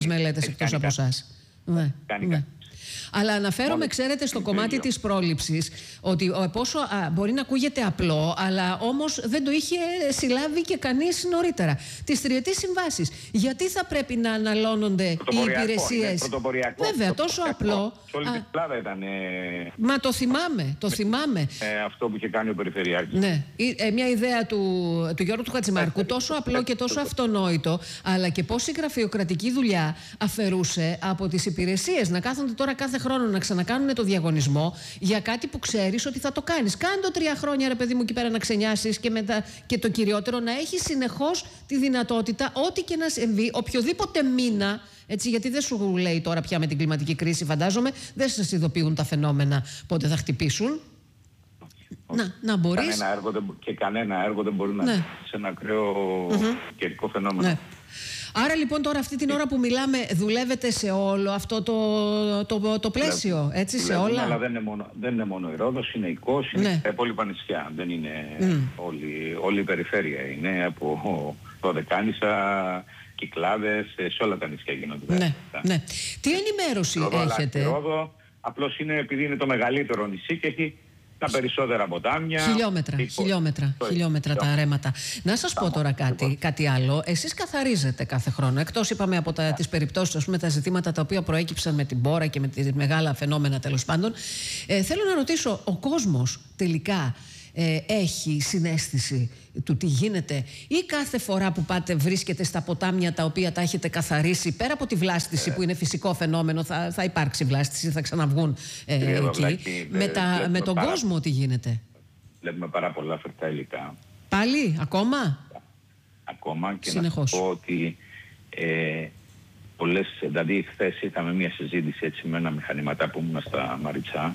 μελέτες εκτός από εσάς. Ναι. Αλλά αναφέρομαι, ξέρετε, στο κομμάτι της πρόληψης, ότι πόσο μπορεί να ακούγεται απλό, αλλά όμως δεν το είχε συλλάβει και κανείς νωρίτερα. Τις τριετής συμβάσεις. Γιατί θα πρέπει να αναλώνονται οι υπηρεσίες? Βέβαια, τόσο απλό. Σε όλη την Ελλάδα ήταν. Μα το θυμάμαι. Αυτό που είχε κάνει ο Περιφερειάρχης. Ναι. Μια ιδέα του Γιώργου του Χατζημαρκού, τόσο απλό και τόσο αυτονόητο, αλλά και πόση γραφειοκρατική δουλειά αφαιρούσε από τις υπηρεσίες. Να κάθονται τώρα κάθε χρόνο να ξανακάνουν το διαγωνισμό για κάτι που ξέρεις ότι θα το κάνεις. Κάνε το 3 χρόνια, ρε παιδί μου, εκεί πέρα να ξενιάσεις, και μετά, και το κυριότερο, να έχεις συνεχώς τη δυνατότητα, ό,τι και να συμβεί, οποιοδήποτε μήνα. Έτσι, γιατί δεν σου λέει τώρα πια με την κλιματική κρίση, φαντάζομαι, δεν σας ειδοποιούν τα φαινόμενα πότε θα χτυπήσουν. Να μπορείς. Κανένα έργο δεν μπορεί να είναι σε ένα ακραίο καιρικό φαινόμενο. Ναι. Άρα λοιπόν τώρα αυτή την ώρα που μιλάμε δουλεύετε σε όλο αυτό το πλαίσιο, έτσι, σε όλα. Αλλά δεν είναι μόνο η Ρόδος, είναι η Κος, είναι τα υπόλοιπα νησιά. Δεν είναι όλη η περιφέρεια. Είναι από Δωδεκάνησα, Κυκλάδες, σε όλα τα νησιά γίνονται. Ναι. Τι ενημέρωση έχετε? Ρόδο, απλώς είναι επειδή είναι το μεγαλύτερο νησί και έχει τα περισσότερα ποτάμια. Χιλιόμετρα τα ρέματα. Να σας πω τώρα κάτι άλλο. Εσείς καθαρίζετε κάθε χρόνο, εκτός είπαμε από τις περιπτώσεις, ας πούμε, τα ζητήματα τα οποία προέκυψαν με την Πόρα και με τις μεγάλα φαινόμενα τέλος πάντων. Θέλω να ρωτήσω, ο κόσμος τελικά έχει συναίσθηση του τι γίνεται, ή κάθε φορά που πάτε βρίσκεται στα ποτάμια τα οποία τα έχετε καθαρίσει, πέρα από τη βλάστηση που είναι φυσικό φαινόμενο, θα υπάρξει βλάστηση, θα ξαναβγούν εκεί, με τον κόσμο τι γίνεται? Βλέπουμε πάρα πολλά φερτά υλικά. Πάλι, ακόμα και συνεχώς. Να πω ότι πολλές, δηλαδή χθες είχαμε μια συζήτηση έτσι με ένα μηχανηματά που ήμουν στα Μαριτσά,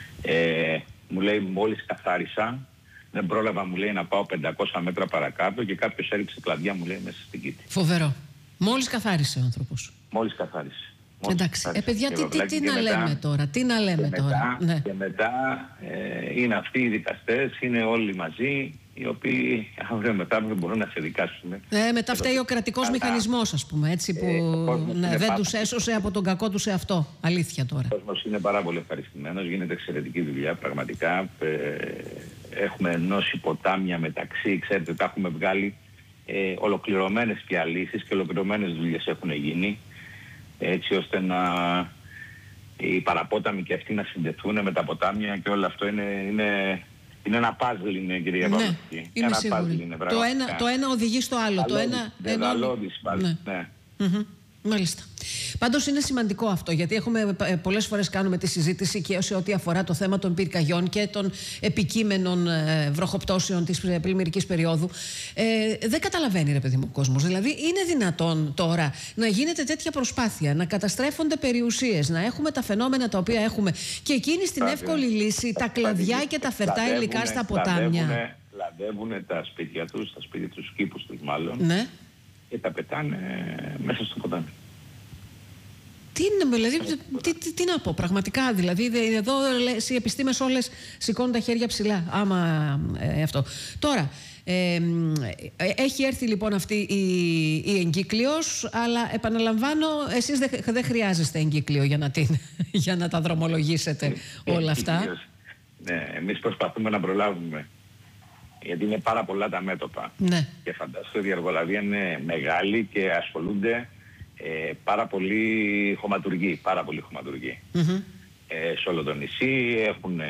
μου λέει μόλις καθάρισα, δεν πρόλαβα, μου λέει, να πάω 500 μέτρα παρακάτω και κάποιος έριξε κλαδιά, μου λέει, μέσα στην Κήτη. Φοβερό. Μόλις καθάρισε ο άνθρωπος. Μόλις καθάρισε. Εντάξει. Παιδιά, τι να λέμε τώρα. Και μετά είναι αυτοί οι δικαστές, είναι όλοι μαζί, οι οποίοι αύριο μετά δεν μπορούν να σε δικάσουν. Μετά φταίει ο κρατικός μηχανισμός, ας πούμε, έτσι, που δεν τους έσωσε από τον κακό τους εαυτό. Αλήθεια τώρα. Ο κόσμος είναι πάρα πολύ ευχαριστημένος, γίνεται εξαιρετική δουλειά, πραγματικά. Έχουμε ενώσει ποτάμια μεταξύ, ξέρετε, τα έχουμε βγάλει ολοκληρωμένες πια λύσεις και ολοκληρωμένες δουλειές έχουν γίνει, έτσι ώστε οι παραπόταμοι και αυτοί να συνδεθούν με τα ποτάμια, και όλο αυτό είναι ένα παζλ, είναι, κυρία Παπαδική. Είμαι σίγουρη. Το ένα οδηγεί στο άλλο. Μάλιστα. Πάντως είναι σημαντικό αυτό, γιατί έχουμε πολλές φορές κάνουμε τη συζήτηση και σε ό,τι αφορά το θέμα των πυρκαγιών και των επικείμενων βροχοπτώσεων της πλημμυρικής περίοδου. Δεν καταλαβαίνει, ρε παιδί μου, ο κόσμος. Δηλαδή, είναι δυνατόν τώρα να γίνεται τέτοια προσπάθεια, να καταστρέφονται περιουσίες, να έχουμε τα φαινόμενα τα οποία έχουμε, και εκείνη στην εύκολη λύση, τα κλαδιά και τα φερτά υλικά στα ποτάμια. Κλαδεύουν τα σπίτια τους, τους κήπους τους μάλλον. Ναι. Και τα πετάνε μέσα στο ποτάμι. Τι είναι, δηλαδή, τι να πω, πραγματικά, δηλαδή, εδώ οι επιστήμες όλες σηκώνουν τα χέρια ψηλά, άμα αυτό. Τώρα, έχει έρθει λοιπόν αυτή η εγκύκλειος, αλλά επαναλαμβάνω, εσείς δεν χρειάζεστε εγκύκλειο για να τα δρομολογήσετε όλα αυτά. Ναι, εμείς προσπαθούμε να προλάβουμε, γιατί είναι πάρα πολλά τα μέτωπα. Ναι. Και φαντάζομαι η διαργολαβία είναι μεγάλη και ασχολούνται πάρα πολύ χωματουργοί. Σε όλο το νησί έχουν...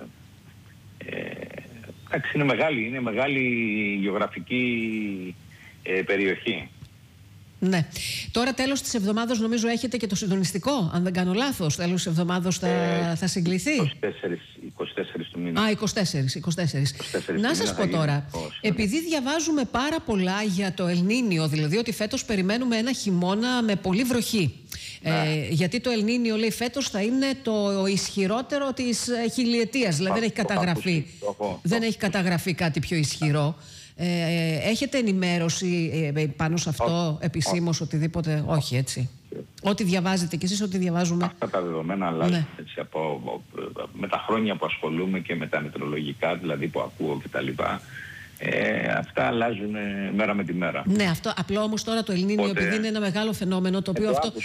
εντάξει, είναι μεγάλη γεωγραφική περιοχή. Ναι. Τώρα τέλος της εβδομάδας νομίζω έχετε και το συντονιστικό, αν δεν κάνω λάθος. Τέλος της εβδομάδας θα συγκληθεί. 24 του μήνα. 24. Να σας πω τώρα, επειδή διαβάζουμε πάρα πολλά για το Ελνίνιο, δηλαδή ότι φέτος περιμένουμε ένα χειμώνα με πολύ βροχή. Γιατί το Ελνίνιο, λέει, φέτος θα είναι το ισχυρότερο της χιλιετίας. Δηλαδή δεν έχει καταγραφεί κάτι πιο ισχυρό. Έχετε ενημέρωση πάνω σε αυτό επισήμως, οτιδήποτε? Όχι, έτσι. Ό,τι διαβάζετε κι εσείς, ό,τι διαβάζουμε. Αυτά τα δεδομένα αλλάζουν, έτσι, με τα χρόνια που ασχολούμαι και με τα μετρολογικά, δηλαδή που ακούω κτλ. Αυτά αλλάζουν μέρα με τη μέρα. Ναι, αυτό. Απλό όμως τώρα το Ελνίνιο, επειδή είναι ένα μεγάλο φαινόμενο, το οποίο αυτό